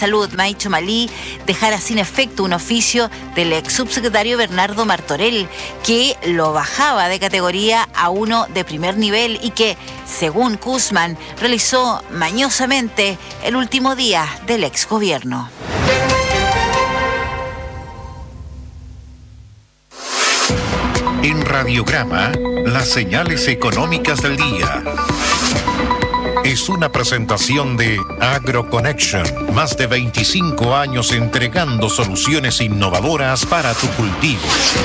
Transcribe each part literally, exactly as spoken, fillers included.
Salud, Maicho Malí, dejara sin efecto un oficio del ex subsecretario Bernardo Martorell, que lo bajaba de categoría a uno de primer nivel y que, según Guzmán, realizó mañosamente el último día del ex gobierno. En Radiograma, las señales económicas del día. Es una presentación de AgroConnection, más de veinticinco años entregando soluciones innovadoras para tu cultivo.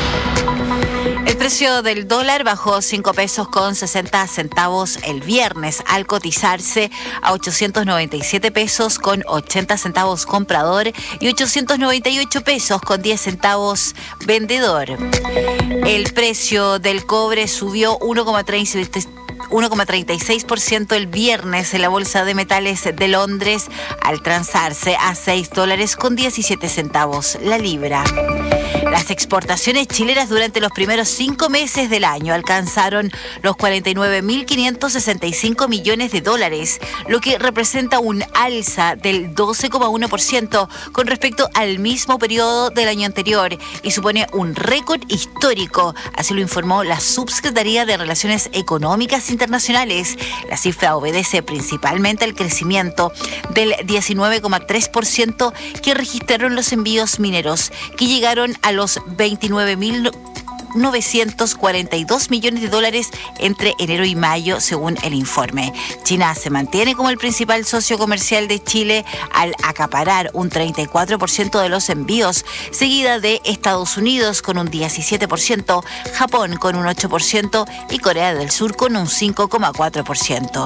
El precio del dólar bajó cinco pesos con sesenta centavos el viernes al cotizarse a ochocientos noventa y siete pesos con ochenta centavos comprador y ochocientos noventa y ocho pesos con diez centavos vendedor. El precio del cobre subió uno coma treinta y seis por ciento el viernes en la Bolsa de Metales de Londres al transarse a seis dólares con diecisiete centavos la libra. Las exportaciones chilenas durante los primeros cinco meses del año alcanzaron los cuarenta y nueve mil quinientos sesenta y cinco millones de dólares, lo que representa un alza del doce coma uno por ciento con respecto al mismo periodo del año anterior y supone un récord histórico, así lo informó la Subsecretaría de Relaciones Económicas Internacionales. La cifra obedece principalmente al crecimiento del diecinueve coma tres por ciento que registraron los envíos mineros, que llegaron a los veintinueve mil novecientos cuarenta y dos millones de dólares entre enero y mayo, según el informe. China se mantiene como el principal socio comercial de Chile al acaparar un treinta y cuatro por ciento de los envíos, seguida de Estados Unidos con un diecisiete por ciento, Japón con un ocho por ciento y Corea del Sur con un cinco coma cuatro por ciento.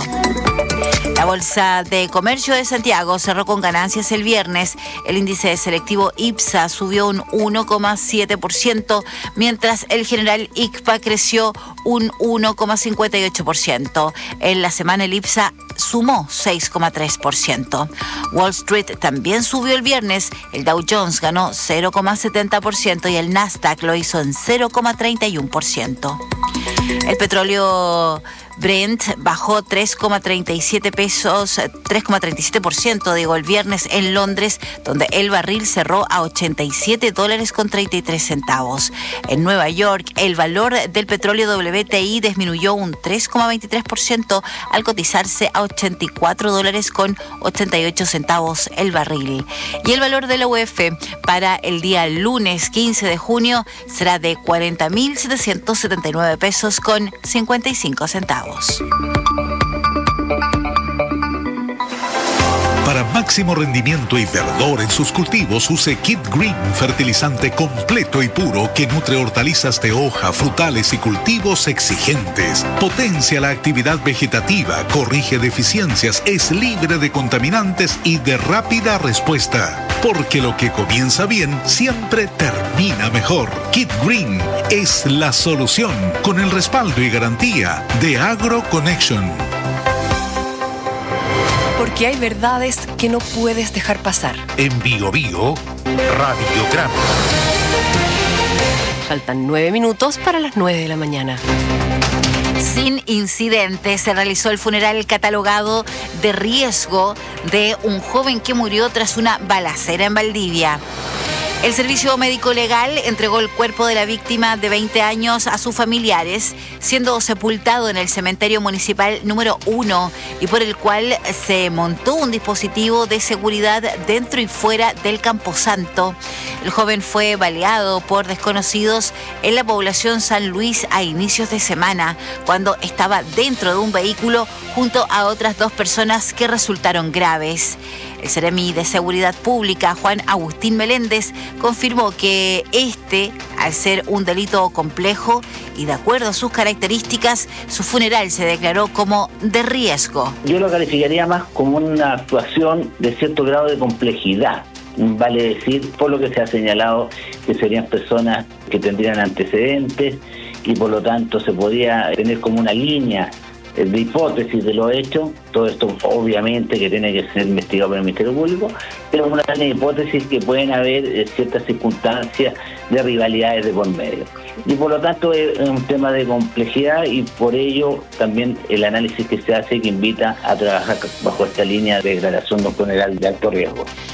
La Bolsa de Comercio de Santiago cerró con ganancias el viernes. El índice selectivo IPSA subió un uno coma siete por ciento, mientras el general I C P A creció un uno coma cincuenta y ocho por ciento. En la semana el IPSA sumó seis coma tres por ciento. Wall Street también subió el viernes. El Dow Jones ganó cero coma setenta por ciento y el Nasdaq lo hizo en cero coma treinta y uno por ciento. El petróleo Brent bajó tres coma treinta y siete pesos, tres coma treinta y siete por ciento, digo, el viernes en Londres, donde el barril cerró a ochenta y siete dólares con treinta y tres centavos. En Nueva York, el valor del petróleo W T I disminuyó un tres coma veintitrés por ciento al cotizarse a ochenta y cuatro dólares con ochenta y ocho centavos el barril. Y el valor de la U E F para el día lunes quince de junio será de cuarenta mil setecientos setenta y nueve pesos con cincuenta y cinco centavos. Para máximo rendimiento y verdor en sus cultivos, use Kit Green, fertilizante completo y puro que nutre hortalizas de hoja, frutales y cultivos exigentes. Potencia la actividad vegetativa, corrige deficiencias, es libre de contaminantes y de rápida respuesta. Porque lo que comienza bien siempre termina mejor. Kit Green es la solución, con el respaldo y garantía de AgroConnection. Porque hay verdades que no puedes dejar pasar. En Bio Bio, Radiograma. Faltan nueve minutos para las nueve de la mañana. Sin incidentes se realizó el funeral catalogado de riesgo de un joven que murió tras una balacera en Valdivia. El Servicio Médico Legal entregó el cuerpo de la víctima de veinte años a sus familiares, siendo sepultado en el cementerio municipal número uno y por el cual se montó un dispositivo de seguridad dentro y fuera del Camposanto. El joven fue baleado por desconocidos en la población San Luis a inicios de semana, cuando estaba dentro de un vehículo junto a otras dos personas que resultaron graves. El Seremi de Seguridad Pública, Juan Agustín Meléndez, confirmó que este, al ser un delito complejo y de acuerdo a sus características, su funeral se declaró como de riesgo. Yo lo calificaría más como una actuación de cierto grado de complejidad. Vale decir, por lo que se ha señalado, que serían personas que tendrían antecedentes y por lo tanto se podría tener como una línea de hipótesis de los hechos. Todo esto obviamente que tiene que ser investigado por el Ministerio Público, pero una línea de hipótesis que pueden haber eh, ciertas circunstancias de rivalidades de por medio. Y por lo tanto es un tema de complejidad y por ello también el análisis que se hace que invita a trabajar bajo esta línea de declaración de un funeral de alto riesgo.